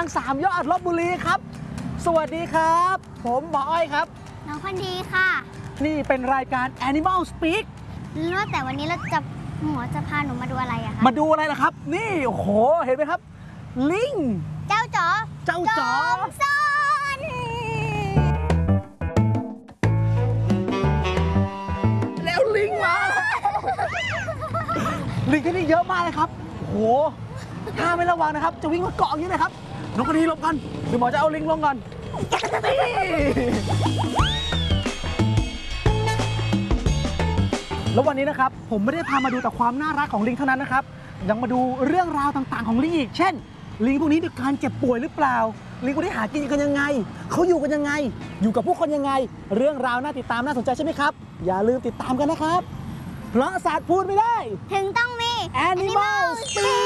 3 ยอดลพบุรีครับสวัสดีครับผมหมออ้อยครับน้องคนดีค่ะนี่เป็นรายการ Animal Speak ว่าแต่วันนี้หมอจะพาหนูมาดูอะไรอะคะมาดูอะไรล่ะครับนี่โอ้โหเห็นไหมครับลิงเจ้าจ๋อซ่อนแล้วลิงมาลิงที่นี่เยอะมากเลยครับโอ้โหถ้าไม่ระวังนะครับจะวิ่งมาเกาะอย่างนี้เลยครับน้องคนดีหลบกันเดี๋ยวหมอจะเอาลิงลงก่อนแล้ววันนี้นะครับผมไม่ได้พามาดูแต่ความน่ารักของลิงเท่านั้นนะครับยังมาดูเรื่องราวต่างๆของลิงอีกเช่นลิงพวกนี้มีการเจ็บป่วยหรือเปล่าลิงพวกนี้หากินกันยังไงเขาอยู่กันยังไงอยู่กับผู้คนยังไงเรื่องราวน่าติดตามน่าสนใจใช่ไหมครับอย่าลืมติดตามกันนะครับเพราะศาสตร์พูดไม่ได้ถึงต้องมี Animal Speak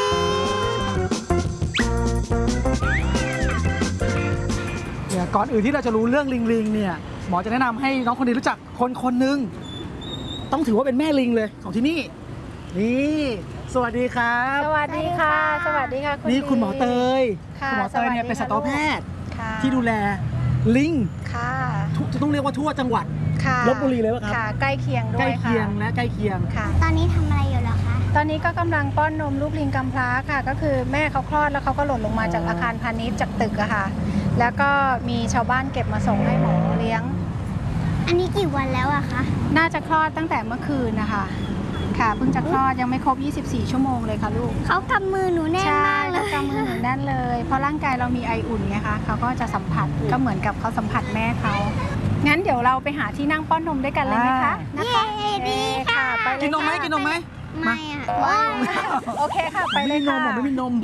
ก่อนอื่นที่เราจะรู้เรื่องลิงเนี่ยหมอจะแนะนำให้น้องคนนี้รู้จักคนหนึ่งต้องถือว่าเป็นแม่ลิงเลยของที่นี่นี่สวัสดีครับสวัสดีค่ะสวัสดีค่ะนี่คุณหมอเตยคุณหมอเตยเนี่ยเป็นสัตวแพทย์ที่ดูแลลิงค่ะจะต้องเรียกว่าทั่วจังหวัดลพบุรีเลยป่ะครับค่ะใกล้เคียงด้วยใกล้เคียงและใกล้เคียงค่ะตอนนี้ทำอะไรอยู่เหรอคะตอนนี้ก็กำลังป้อนนมลูกลิงกำพร้าค่ะก็คือแม่เขาคลอดแล้วเขาก็หล่นลงมาจากอาคารพาณิชย์จากตึกอะค่ะแล้วก็มีชาวบ้านเก็บมาส่งให้หมอเลี้ยงอันนี้กี่วันแล้วอะคะน่าจะคลอดตั้งแต่เมื่อคืนนะคะค่ะเพิ่งจะคลอดยังไม่ครบ24 ชั่วโมงเลยค่ะลูกเขากำมือหนูแน่นมากเลยกำมือหนูแน่นเลยเพราะร่างกายเรามีไออุ่นไงคะเขาก็จะสัมผัสก็เหมือนกับเขาสัมผัสแม่เขางั้นเดี๋ยวเราไปหาที่นั่งป้อนนมด้วยกันเลยไหมคะนะคะดีค่ะไปเลยกินนมไหมไม่อะโอเคค่ะไปเลยค่ะไม่มีนม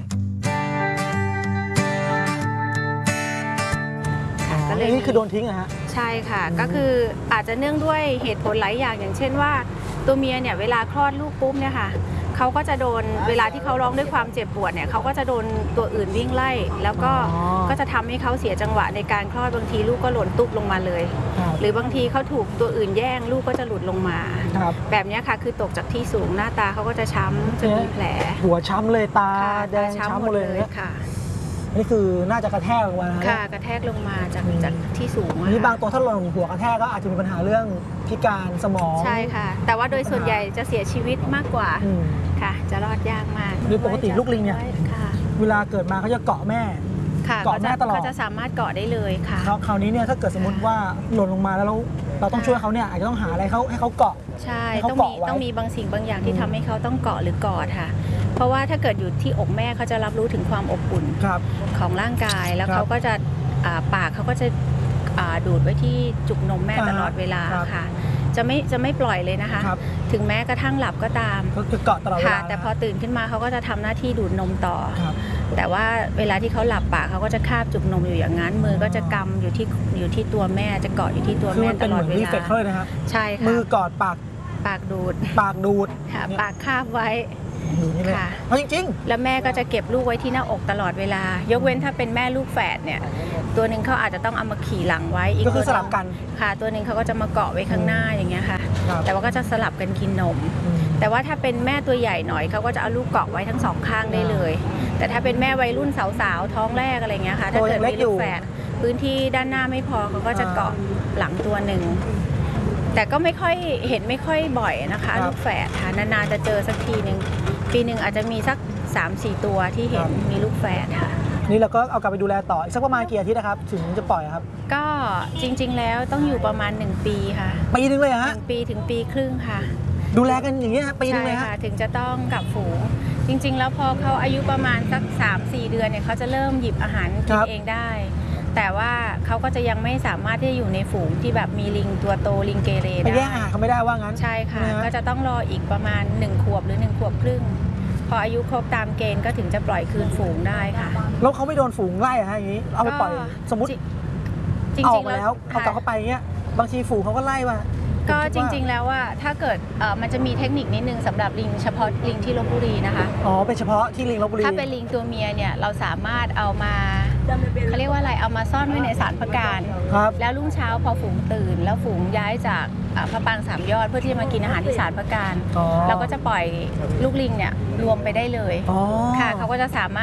นี่คือโดนทิ้งอะฮะใช่ค่ะก็คืออาจจะเนื่องด้วยเหตุผลหลายอย่างอย่างเช่นว่าตัวเมียเนี่ยเวลาคลอดลูกปุ๊บเนี่ยค่ะเขาก็จะโดนเวลาที่เขาร้องด้วยความเจ็บปวดเนี่ยเขาก็จะโดนตัวอื่นวิ่งไล่แล้วก็จะทำให้เขาเสียจังหวะในการคลอดบางทีลูกก็หล่นตุ๊บลงมาเลยหรือบางทีเขาถูกตัวอื่นแย่งลูกก็จะหลุดลงมาแบบนี้ค่ะคือตกจากที่สูงหน้าตาเขาก็จะช้ำจะมีแผลหัวช้ำเลยตาแดงช้ำหมดเลยค่ะนี่คือน่าจะกระแทกลงมาค่ะกระแทกลงมาจากที่สูงนี่บางตัวถ้าหล่นหัวกระแทกก็อาจจะมีปัญหาเรื่องพิการสมองใช่ค่ะแต่ว่าโดยส่วนใหญ่จะเสียชีวิตมากกว่าค่ะจะรอดยากมากโดยปกติลูกลิงเนี่ยเวลาเกิดมาเขาจะเกาะแม่เกาะแม่ตลอดเขาจะสามารถเกาะได้เลยค่ะคราวนี้เนี่ยถ้าเกิดสมมติว่าหล่นลงมาแล้วเราต้องช่วยเขาเนี่ยอาจจะต้องหาอะไรให้เขาเกาะใช่ต้องมีบางสิ่งบางอย่างที่ทำให้เขาต้องเกาะหรือกอดค่ะเพราะว่าถ้าเกิดอยู่ที่อกแม่เขาจะรับรู้ถึงความอบอุ่นของร่างกายแล้วเขาก็จะปากเขาก็จะดูดไว้ที่จุกนมแม่ตลอดเวลาค่ะจะไม่ปล่อยเลยนะคะถึงแม้กระทั่งหลับก็ตามก็เกาะตลอดเวลาแต่พอตื่นขึ้นมาเขาก็จะทำหน้าที่ดูดนมต่อแต่ว่าเวลาที่เขาหลับปากเขาก็จะคาบจุกนมอยู่อย่างนั้นมือก็จะกำอยู่ที่ตัวแม่จะเกาะอยู่ที่ตัวแม่ตลอดเวลาใช่ค่ะมือกอดปากดูดค่ะปากคาบไว้ค่ะเพราะจริงๆแล้วแม่ก็จะเก็บลูกไว้ที่หน้าอกตลอดเวลายกเว้นถ้าเป็นแม่ลูกแฝดเนี่ยตัวหนึ่งเขาอาจจะต้องเอามาขี่หลังไว้อีกก็คือสลับกันค่ะตัวหนึ่งเขาก็จะมาเกาะไว้ข้างหน้าอย่างเงี้ยค่ะแต่ว่าก็จะสลับกันกินนมแต่ว่าถ้าเป็นแม่ตัวใหญ่หน่อยเขาก็จะเอาลูกเกาะไว้ทั้งสองข้างได้เลยแต่ถ้าเป็นแม่วัยรุ่นสาวๆท้องแรกอะไรเงี้ยค่ะถ้าเกิดมีลูกแฝดพื้นที่ด้านหน้าไม่พอเขาก็จะเกาะหลังตัวหนึ่งแต่ก็ไม่ค่อยบ่อยนะคะลูกแฝดค่ะนานๆจะเจอสักทีนึงปีหนึ่งอาจจะมีสัก 3-4 ตัวที่เห็นมีลูกแฝดค่ะนี่เราก็เอากลับไปดูแลต่ออีกสักประมาณกี่อาทิตย์นะครับถึงจะปล่อยครับก็จริงๆแล้วต้องอยู่ประมาณ1 ปีค่ะปีนึงเลยฮะ 1 ปีถึง1.5 ปีค่ะดูแลกันอย่างนี้ปีนึงเลยค่ะถึงจะต้องกลับฝูงจริงๆแล้วพอเขาอายุประมาณสัก 3-4 เดือนเนี่ยเขาจะเริ่มหยิบอาหารกินเองได้แต่ว่าเขาก็จะยังไม่สามารถที่จะอยู่ในฝูงที่แบบมีลิงตัวโตลิงเกเรได้แย่งอาหารเขาไม่ได้ว่างั้นใช่ค่ะก็จะต้องรออีกประมาณ1 ขวบหรือ1 ขวบครึ่งพออายุครบตามเกณฑ์ก็ถึงจะปล่อยคืนฝูงได้ค่ะแล้วเขาไม่โดนฝูงไล่ฮะอย่างนี้เอาไปปล่อยสมมติออกมาแล้วเอากลับเข้าไปเงี้ยบางทีฝูงเขาก็ไล่มาก็จริงๆแล้วว่าถ้าเกิดมันจะมีเทคนิคนิดนึงสำหรับลิงเฉพาะลิงที่ลพบุรีนะคะเป็นเฉพาะที่ลิงลพบุรีถ้าเป็นลิงตัวเมียเนี่ยเราสามารถเอามาเขาเรียกว่าอะไรเอามาซ่อนไว้ในศาลพระการแล้วรุ่งเช้าพอฝูงตื่นแล้วฝูงย้ายจากพระปราง3 ยอดเพื่อที่จะมากินอาหารที่ศาลพระการเราก็จะปล่อยลูกลิงเนี่ยรวมไปได้เลยค่ะเขาก็จะสามารถ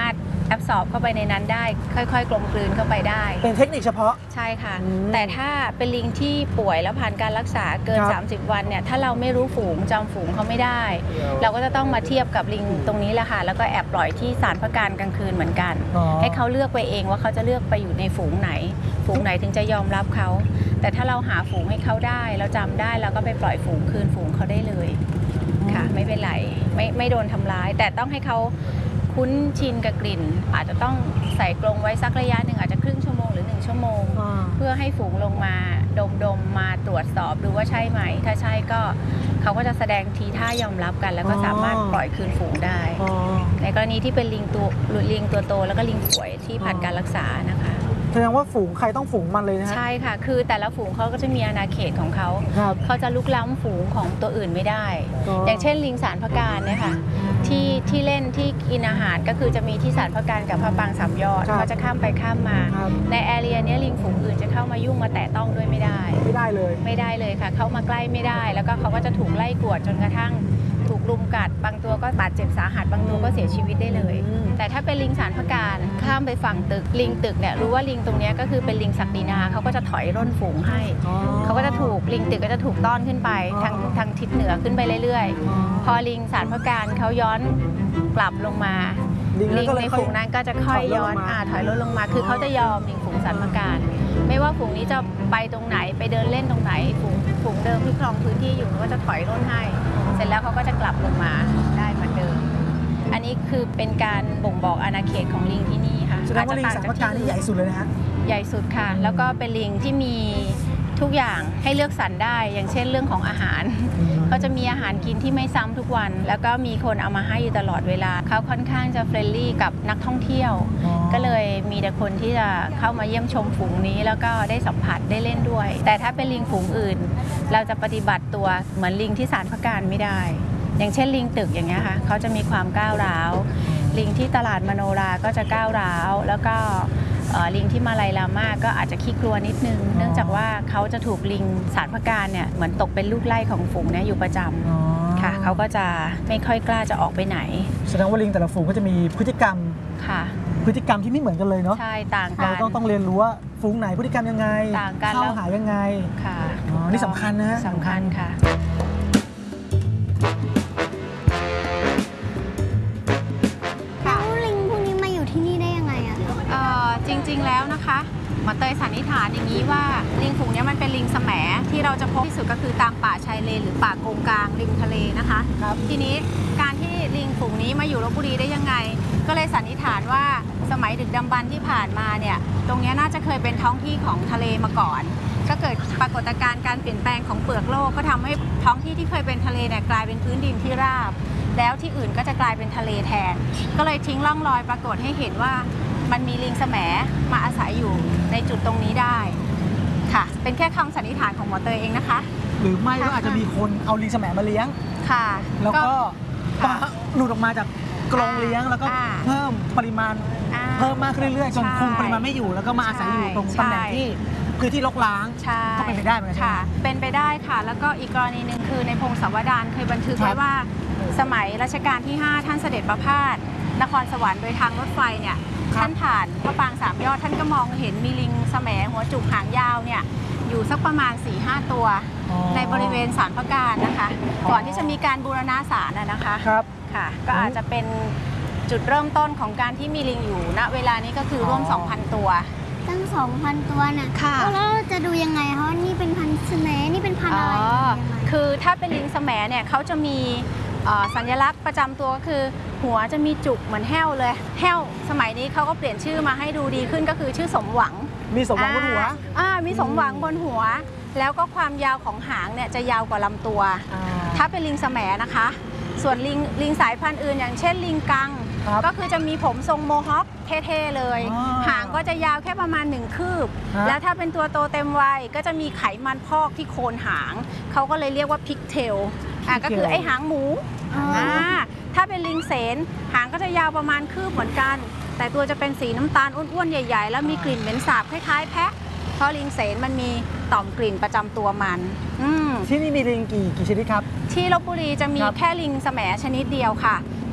แอบสอบเข้าไปในนั้นได้ค่อยๆกลมกลืนเข้าไปได้เป็นเทคนิคเฉพาะใช่ค่ะแต่ถ้าเป็นลิงที่ป่วยแล้วผ่านการรักษาเกิน30 วันเนี่ยถ้าเราไม่รู้ฝูงจำฝูงเขาไม่ได้เราก็จะต้องมาเทียบกับลิงตรงนี้แหละค่ะแล้วก็แอบปล่อยที่ศาลพระการกลางคืนเหมือนกันให้เขาเลือกไปเองว่าเขาจะเลือกไปอยู่ในฝูงไหนถึงจะยอมรับเขาแต่ถ้าเราหาฝูงให้เขาได้เราจำได้เราก็ไปปล่อยฝูงคืนฝูงเขาได้เลยค่ะไม่เป็นไรไม่โดนทำร้ายแต่ต้องให้เขาคุ้นชินกับกลิ่นอาจจะต้องใส่กรงไว้สักระยะหนึ่งอาจจะครึ่งชั่วโมงหรือ1 ชั่วโมงเพื่อให้ฝูงลงมาดมมาตรวจสอบดูว่าใช่ไหมถ้าใช่ก็เขาก็จะแสดงทีท่ายอมรับกันแล้วก็สามารถปล่อยคืนฝูงได้ในกรณีที่เป็นลิงตัวโตแล้วก็ลิงป่วยที่ผ่านการรักษานะคะแสดงว่าฝูงใครต้องฝูงมันเลยนะใช่ค่ะคือแต่ละฝูงเขาก็จะมีอาณาเขตของเขาจะลุกล้ำฝูงของตัวอื่นไม่ได้อย่างเช่นลิงศาลพระการเนี่ยค่ะที่เล่นที่กินอาหารก็คือจะมีที่ศาลพระการกับพระปราง3 ยอดเขาจะข้ามไปข้ามมาในแอเรียนี้ลิงฝูงอื่นจะเข้ามายุ่งมาแตะต้องด้วยไม่ได้เลยค่ะเข้ามาใกล้ไม่ได้แล้วก็เขาก็จะถูกไล่กวดจนกระทั่งถูกรุมกัดบางตัวก็บาดเจ็บสาหัสบางตัวก็เสียชีวิตได้เลยแต่ถ้าเป็นลิงศาลพระการข้ามไปฝั่งตึกลิงตึกเนี่ยรู้ว่าลิงตรงนี้ก็คือเป็นลิงศักดินาเขาก็จะถอยร่นฝูงให้เขาก็จะถูกลิงตึกก็จะถูกต้อนขึ้นไปทางทิศเหนือขึ้นไปเรื่อยๆพอลิงศาลพระการเขาย้อนกลับลงมาลิงในฝูงนั้นก็จะค่อยย้อนถอยร่นลงมาคือเขาจะยอมลิงฝูงศาลพระการไม่ว่าฝูงนี้จะไปตรงไหนไปเดินเล่นตรงไหนฝูงเดิมที่ครองพื้นที่อยู่ก็จะถอยร่นให้เสร็จแล้วเขาก็จะกลับลงมาได้เหมือนเดิมอันนี้คือเป็นการบ่งบอกอาณาเขตของลิงที่นี่ค่ะแสดงว่าลิงศาลพระการนี่ใหญ่สุดเลยนะฮะใหญ่สุดค่ะแล้วก็เป็นลิงที่มีทุกอย่างให้เลือกสรรได้อย่างเช่นเรื่องของอาหารเขาจะมีอาหารกินที่ไม่ซ้ำทุกวันแล้วก็มีคนเอามาให้อยู่ตลอดเวลาเขาค่อนข้างจะเฟรนลี่กับนักท่องเที่ยวก็เลยมีแต่คนที่จะเข้ามาเยี่ยมชมฝูงนี้แล้วก็ได้สัมผัสได้เล่นด้วยแต่ถ้าเป็นลิงฝูงอื่นเราจะปฏิบัติตัวเหมือนลิงที่ศาลพระการไม่ได้อย่างเช่นลิงตึกอย่างเงี้ยค่ะเขาจะมีความก้าวร้าวลิงที่ตลาดมโนราก็จะก้าวร้าวแล้วก็ลิงที่มาลายลาม่าก็อาจจะขี้กลัวนิดนึงเนื่องจากว่าเขาจะถูกลิงศาลพระการเนี่ยเหมือนตกเป็นลูกไล่ของฝูงเนี่ยอยู่ประจำค่ะเขาก็จะไม่ค่อยกล้าจะออกไปไหนแสดงว่าลิงแต่ละฝูงก็จะมีพฤติกรรมค่ะพฤติกรรมที่ไม่เหมือนกันเลยเนาะใช่ต่างกันเราต้องเรียนรู้ว่าฝูงไหนพฤติกรรมยังไงต่างกันเข้าหายังไงค่ะนี่สำคัญนะสำคัญค่ะจริงๆแล้วนะคะหมอเตยสันนิษฐานอย่างนี้ว่าลิงฝูงนี้มันเป็นลิงแสมที่เราจะพบที่สุดก็คือตามป่าชายเลนหรือป่าโกงกลางริมทะเลนะคะทีนี้การที่ลิงฝูงนี้มาอยู่ลพบุรีได้ยังไงก็เลยสันนิษฐานว่าสมัยดึกดำบรรพ์ที่ผ่านมาเนี่ยตรงนี้น่าจะเคยเป็นท้องที่ของทะเลมาก่อนก็เกิดปรากฏการณ์การเปลี่ยนแปลงของเปลือกโลกก็ทำให้ท้องที่ที่เคยเป็นทะเลเนี่ยกลายเป็นพื้นดินที่ราบแล้วที่อื่นก็จะกลายเป็นทะเลแทนก็เลยทิ้งร่องรอยปรากฏให้เห็นว่ามันมีลิงแสมมาอาศัยอยู่ในจุดตรงนี้ได้ค่ะเป็นแค่คำสันนิษฐานของหมอเตยเองนะคะหรือไม่ก็อาจจะมีคนเอาลิงแสมมาเลี้ยงค่ะแล้วก็หลุดออกมาจากกรงเลี้ยงแล้วก็เพิ่มปริมาณเพิ่มมากขึ้นเรื่อยๆจนคุมปริมาณไม่อยู่แล้วก็มาอาศัยอยู่ตรงตำแหน่งที่คือที่รกร้างก็เป็นไปได้เหมือนกันค่ะเป็นไปได้ค่ะแล้วก็อีกกรณีหนึ่งคือในพงศาวดารเคยบันทึกไว้ว่าสมัยรัชกาลที่5ท่านเสด็จประพาสนครสวรรค์โดยทางรถไฟเนี่ยท่านผ่านพระปราง3 ยอดท่านก็มองเห็นมีลิงแสมหัวจุกหางยาวเนี่ยอยู่สักประมาณ 4-5 ตัวในบริเวณศาลพระการนะคะก่อนที่จะมีการบูรณะศาลนะคะครับค่ะก็อาจจะเป็นจุดเริ่มต้นของการที่มีลิงอยู่ณเวลานี้ก็คือร่วม 2,000 ตัวตั้ง 2,000 ตัวน่ะแล้วจะดูยังไงเพราะนี่เป็นพันธุ์แสมนี่เป็นพันธุ์อะไรคือถ้าเป็นลิงแสมเนี่ยเขาจะมีสัญลักษณ์ประจำตัวก็คือหัวจะมีจุกเหมือนแห้วเลยแห้วสมัยนี้เขาก็เปลี่ยนชื่อมาให้ดูดีขึ้นก็คือชื่อสมหวังมีสมหวังบนหัวมีสมหวังบนหัวแล้วก็ความยาวของหางเนี่ยจะยาวกว่าลำตัวถ้าเป็นลิงแสมนะคะส่วนลิงสายพันธุ์อื่นอย่างเช่นลิงกังก็คือจะมีผมทรงโมฮอคเท่ๆเลยหางก็จะยาวแค่ประมาณ1 คืบแล้วถ้าเป็นตัวโตเต็มวัยก็จะมีไขมันพอกที่โคนหางเขาก็เลยเรียกว่าพิกเทลก็คือไอหางหมูถ้าเป็นลิงเสนหางก็จะยาวประมาณคืบเหมือนกันแต่ตัวจะเป็นสีน้ำตาลอ้วนๆใหญ่ๆแล้วมีกลิ่นเหม็นสาบคล้ายๆแพะเพราะลิงเสนมันมีต่อมกลิ่นประจำตัวมันที่นี่มีลิงกี่ชนิดครับที่ลพบุรีจะมีแค่ลิงแสมชนิดเดียวค่ะ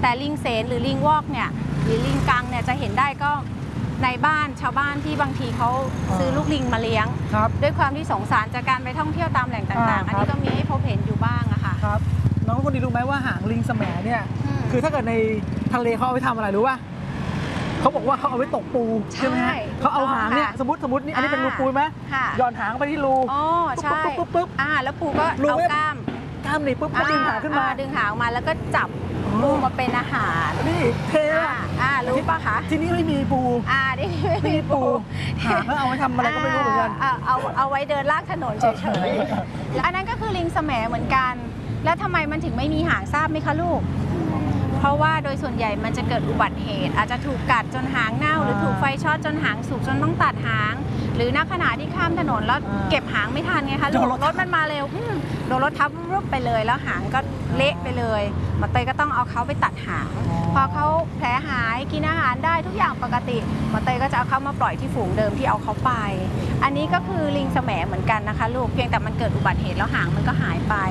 แต่ลิงเสนหรือลิงวอกเนี่ยหรือลิงกังเนี่ยจะเห็นได้ก็ในบ้านชาวบ้านที่บางทีเขาซื้อลูกลิงมาเลี้ยงด้วยความที่สงสารจากการไปท่องเที่ยวตามแหล่งต่างๆอันนี้ก็มีให้พบเห็นอยู่บ้างอะค่ะครับน้องคนดีรู้ไหมว่าหางลิงแสมเนี่ยคือถ้าเกิดในทะเลเขาเอาไปทำอะไรรู้ป่ะเขาบอกว่าเขาเอาไว้ตกปูใช่ไหมฮะเขาเอาหางเนี่ยสมมตินี่อันนี้เป็นรูปูไหมหย่อนหางไปที่รูปุ๊บแล้วปูก็เอากล้ามนี่ปุ๊บก็ดึงหางขึ้นมาดึงหางมาแล้วก็จับปูมาเป็นอาหารนี่เท่รู้ป่ะคะที่นี่ไม่มีปูนี่ไม่มีปูหางเขาเอาไว้ทำอะไรก็ไม่รู้เหมือนกันเอาไว้เดินลากถนนเฉยๆแล้วอันนั้นก็คือลิงแสมเหมือนกันแล้วทำไมมันถึงไม่มีหางทราบไหมคะลูกเพราะว่าโดยส่วนใหญ่มันจะเกิดอุบัติเหตุอาจจะถูกกัดจนหางเน่าหรือถูกไฟช็อตจนหางสุกจนต้องตัดหางหรือณขณะที่ข้ามถนนแล้วเก็บหางไม่ทันไงคะรถมันมาเร็วโดนรถทับรุบไปเลยแล้วหางก็เละไปเลยหมอเตยก็ต้องเอาเขาไปตัดหางพอเขาแผลหายกินอาหารได้ทุกอย่างปกติหมอเตยก็จะเอาเขามาปล่อยที่ฝูงเดิมที่เอาเขาไปอันนี้ก็คือลิงแสมเหมือนกันนะคะลูกเพียงแต่มันเกิดอุบัติเหตุแล้วหางมันก็หายไป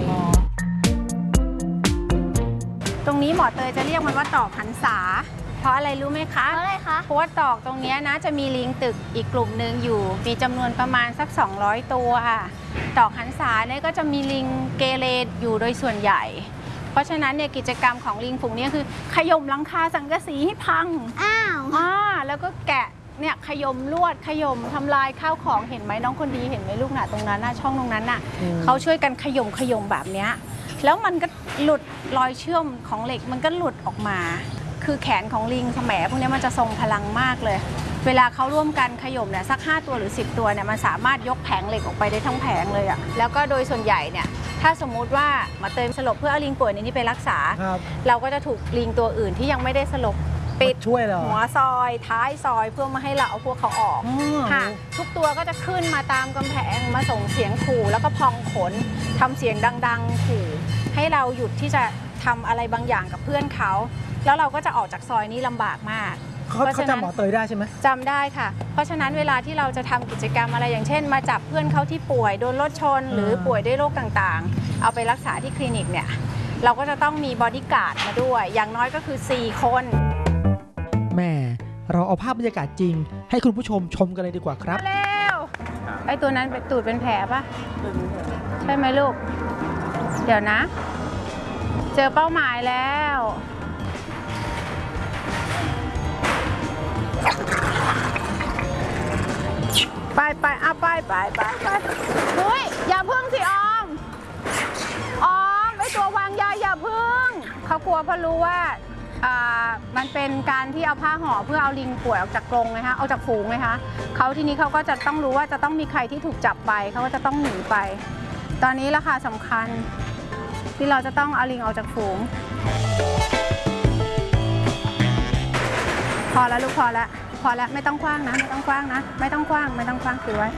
ตรงนี้หมอเตยจะเรียกมันว่าตอกหันษาเพราะอะไรรู้ไหมคะเพราะอะไรคะเพราะว่าตอกตรงนี้นะจะมีลิงตึกอีกกลุ่มหนึ่งอยู่มีจำนวนประมาณสัก200ตัวตอกหันษาเนี่ยก็จะมีลิงเกเรอยู่โดยส่วนใหญ่เพราะฉะนั้นเนี่ยกิจกรรมของลิงฝูงนี้คือขย่มหลังคาสังกะสีให้พังแล้วก็แกะเนี่ยขย่มลวดขย่มทำลายข้าวของเห็นไหมน้องคนดีเห็นไหมลูกน่ะตรงนั้นน่ะช่องตรงนั้นน่ะเขาช่วยกันขย่มแบบเนี้ยแล้วมันก็หลุดรอยเชื่อมของเหล็กมันก็หลุดออกมาคือแขนของลิงแสมพวกนี้มันจะทรงพลังมากเลยเวลาเขาร่วมกันขย่มเนี่ยสัก5ตัวหรือ10ตัวเนี่ยมันสามารถยกแผงเหล็กออกไปได้ทั้งแผงเลยอะแล้วก็โดยส่วนใหญ่เนี่ยถ้าสมมุติว่ามาเติมสลบเพื่อเอาลิงป่วยในนี้ไปรักษาเราก็จะถูกลิงตัวอื่นที่ยังไม่ได้สลบปิดช่วยหัวซอยท้ายซอยเพื่อมาให้เราเอาพวกเขาออกค่ะทุกตัวก็จะขึ้นมาตามกำแพงมาส่งเสียงขู่แล้วก็พองขนทำเสียงดังๆขู่ให้เราหยุดที่จะทำอะไรบางอย่างกับเพื่อนเขาแล้วเราก็จะออกจากซอยนี้ลำบากมากเขาจำหมอเตยได้ใช่ไหมจำได้ค่ะเพราะฉะนั้นเวลาที่เราจะทำกิจกรรมอะไรอย่างเช่นมาจับเพื่อนเขาที่ป่วยโดนรถชนหรือป่วยด้วยโรคต่างๆเอาไปรักษาที่คลินิกเนี่ยเราก็จะต้องมีบอดี้การ์ดมาด้วยอย่างน้อยก็คือ4 คนแม่เราเอาภาพบรรยากาศจริงให้คุณผู้ชมชมกันเลยดีกว่าครับเร็วไอ้ตัวนั้นเป็นตูดเป็นแผลปะใช่ไหมลูกเดี๋ยวนะเจอเป้าหมายแล้วไปเอาไปเฮ้ยอย่าพึ่งสิออมไอ้ตัววางยาอย่าพึ่งเขากลัวเพราะรู้ว่ามันเป็นการที่เอาผ้าห่อเพื่อเอาลิงป่วยออกจากกรงไงคะเอาจากฝูงไงคะเขาทีนี้เขาก็จะต้องรู้ว่าจะต้องมีใครที่ถูกจับไปเขาก็จะต้องหนีไปตอนนี้ราคาสำคัญที่เราจะต้องเอาลิงออกจากฝูงพอแล้วลูกพอแล้วไม่ต้องคว้างนะไม่ต้องคว้างถือไว้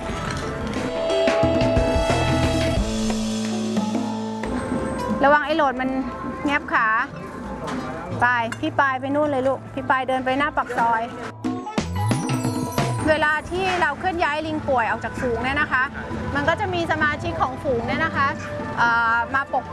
ระวังไอ้โหลดมันแงบขาพี่ปายไปนู่นเลยลูกพี่ปายเดินไปหน้าปากซอยเวลาที่เราเคลื่อนย้ายลิงป่วยออกจากฝูงเนี่ยนะคะมันก็จะมีสมาชิกของฝูงเนี่ยนะคะมาปก